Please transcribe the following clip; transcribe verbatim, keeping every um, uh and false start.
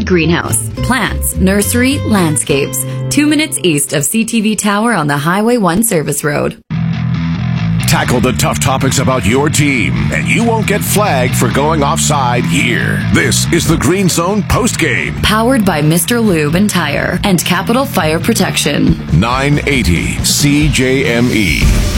Wood Greenhouse. Plants, nursery, landscapes. Two minutes east of C T V Tower on the Highway one Service Road. Tackle the tough topics about your team, and you won't get flagged for going offside here. This is the Green Zone postgame. Powered by Mister Lube and Tire and Capital Fire Protection. nine eighty C J M E.